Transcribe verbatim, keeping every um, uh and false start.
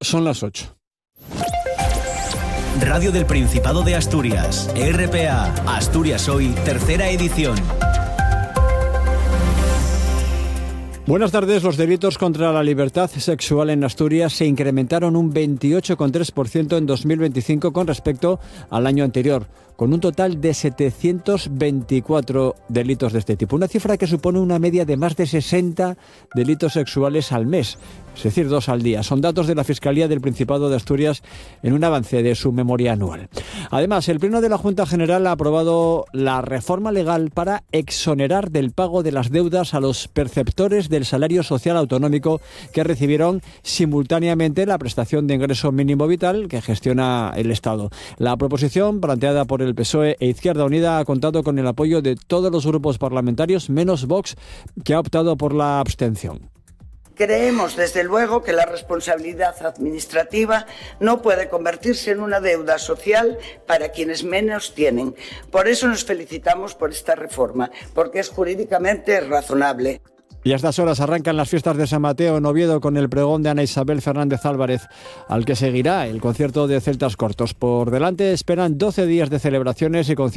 Son las ocho. Radio del Principado de Asturias, R P A, Asturias Hoy, tercera edición. Buenas tardes. Los delitos contra la libertad sexual en Asturias se incrementaron un veintiocho coma tres por ciento en dos mil veinticinco con respecto al año anterior, con un total de setecientos veinticuatro delitos de este tipo. Una cifra que supone una media de más de sesenta delitos sexuales al mes, es decir, dos al día. Son datos de la Fiscalía del Principado de Asturias en un avance de su memoria anual. Además, el Pleno de la Junta General ha aprobado la reforma legal para exonerar del pago de las deudas a los perceptores del salario social autonómico que recibieron simultáneamente la prestación de ingreso mínimo vital que gestiona el Estado. La proposición, planteada por el P S O E e Izquierda Unida, ha contado con el apoyo de todos los grupos parlamentarios, menos Vox, que ha optado por la abstención. Creemos, desde luego, que la responsabilidad administrativa no puede convertirse en una deuda social para quienes menos tienen. Por eso nos felicitamos por esta reforma, porque es jurídicamente razonable. Y a estas horas arrancan las fiestas de San Mateo en Oviedo con el pregón de Ana Isabel Fernández Álvarez, al que seguirá el concierto de Celtas Cortos. Por delante esperan doce días de celebraciones y conciertos